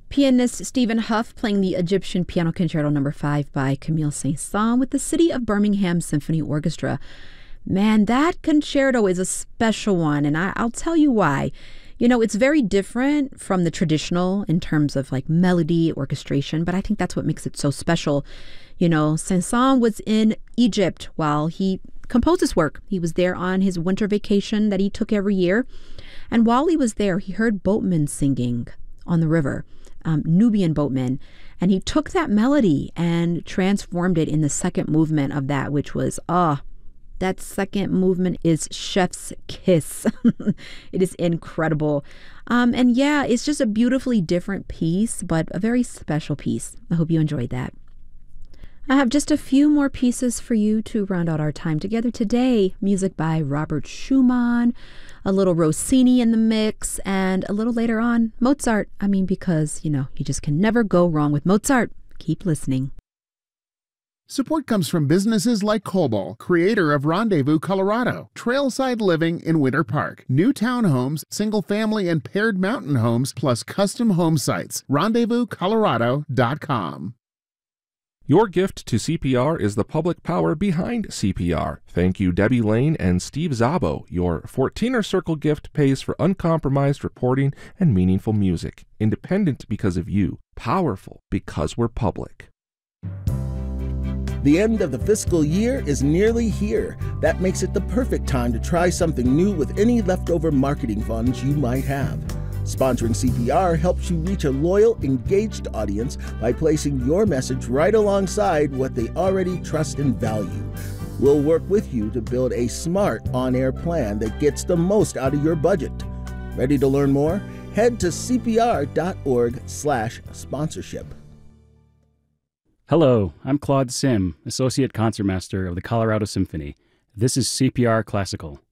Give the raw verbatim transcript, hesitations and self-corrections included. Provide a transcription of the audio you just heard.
Pianist Stephen Huff playing the Egyptian Piano Concerto number five by Camille Saint-Saëns with the City of Birmingham Symphony Orchestra. Man, that concerto is a special one, and I, I'll tell you why. You know, it's very different from the traditional in terms of like melody, orchestration, but I think that's what makes it so special. You know, Saint-Saëns was in Egypt while he composed this work. He was there on his winter vacation that he took every year. And while he was there, he heard boatmen singing on the river, um, Nubian boatmen. And he took that melody and transformed it in the second movement of that, which was, ah, oh, that second movement is chef's kiss. It is incredible. Um, and yeah, it's just a beautifully different piece, but a very special piece. I hope you enjoyed that. I have just a few more pieces for you to round out our time together today. Music by Robert Schumann, a little Rossini in the mix, and a little later on, Mozart. I mean, because, you know, you just can never go wrong with Mozart. Keep listening. Support comes from businesses like Cobol, creator of Rendezvous Colorado, trailside living in Winter Park, new townhomes, single-family and paired mountain homes, plus custom home sites. rendezvous colorado dot com. Your gift to C P R is the public power behind C P R. Thank you, Debbie Lane and Steve Zabo. Your fourteener Circle gift pays for uncompromised reporting and meaningful music. Independent because of you. Powerful because we're public. The end of the fiscal year is nearly here. That makes it the perfect time to try something new with any leftover marketing funds you might have. Sponsoring C P R helps you reach a loyal, engaged audience by placing your message right alongside what they already trust and value. We'll work with you to build a smart on-air plan that gets the most out of your budget. Ready to learn more? Head to c p r dot org slash sponsorship. Hello, I'm Claude Sim, Associate Concertmaster of the Colorado Symphony. This is C P R Classical.